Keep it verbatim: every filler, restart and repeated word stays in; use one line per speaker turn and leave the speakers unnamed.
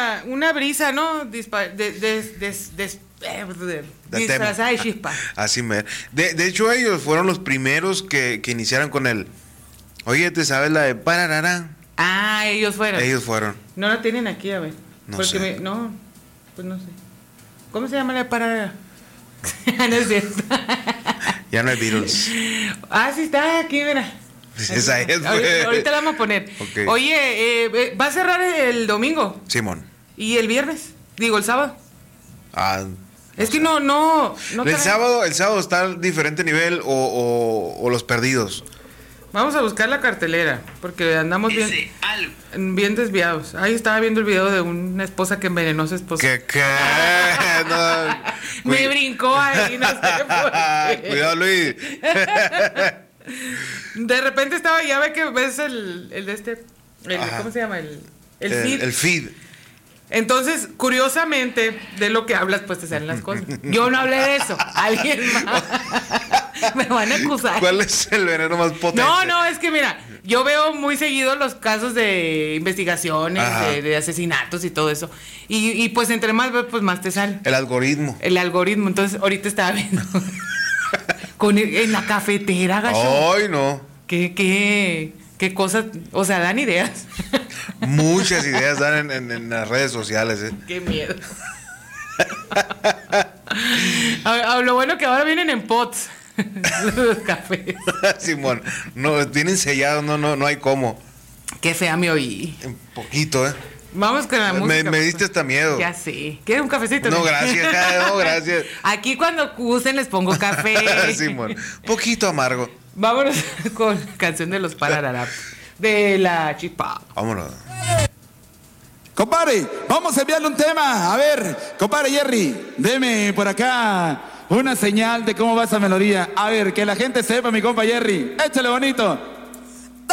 una, una brisa, ¿no? Dispa, de, de, de, de, de, disfrazada de chispa.
Así me. De, de hecho, ellos fueron los primeros que, que iniciaron con el. Oye, ¿te sabes la de parararán?
Ah, ellos fueron.
Ellos fueron.
No la tienen aquí, a ver.
No
Porque
sé.
Me, no, pues no sé. ¿Cómo se llama la de parararán? No es cierto.
Ya no hay Beatles.
Ah, sí está aquí, mira.
Esa es,
ahorita, ahorita la vamos a poner.
Okay.
Oye, eh, ¿va a cerrar el domingo?
Simón.
¿Y el viernes? Digo, el sábado.
Ah, no
es
sé.
que no, no, no.
El
te...
sábado, el sábado está a diferente nivel o, o, o los perdidos.
Vamos a buscar la cartelera, porque andamos bien, bien desviados. Ahí estaba viendo el video de una esposa que envenenó a su esposo.
¿Qué? ¿Qué? No.
Me brincó ahí, no sé por qué.
Cuidado, Luis.
De repente estaba, ya ve que ves el, el de este, el, ¿cómo se llama? El, el, el feed.
El feed.
Entonces, curiosamente, de lo que hablas, pues te salen las cosas. Yo no hablé de eso. Alguien más. Me van a acusar.
¿Cuál es el veneno más potente?
No, no, es que mira, yo veo muy seguido los casos de investigaciones, de, de asesinatos y todo eso. Y, y pues entre más ves, pues más te sale.
El algoritmo.
El algoritmo. Entonces, ahorita estaba viendo. Con el, en la cafetera, gacho.
Ay, no.
¿Qué, qué, qué cosas? O sea, dan ideas.
Muchas ideas dan en, en, en las redes sociales, ¿eh?
Qué miedo. a, a, lo bueno que ahora vienen en pots los cafés.
Simón, no, vienen sellados, no, no, no hay cómo.
Qué fea me oí.
Un poquito, ¿eh?
Vamos con la música.
Me, me diste hasta miedo.
Ya sé. ¿Quieres un cafecito?
No, gracias, no, gracias.
Aquí cuando usen les pongo café.
Simón, poquito amargo.
Vámonos con la canción de los Parararap. De la Chispa.
Vámonos.
Compadre, vamos a enviarle un tema. A ver, compadre Jerry, deme por acá una señal de cómo va esa melodía. A ver, que la gente sepa, mi compa Jerry. Échale bonito.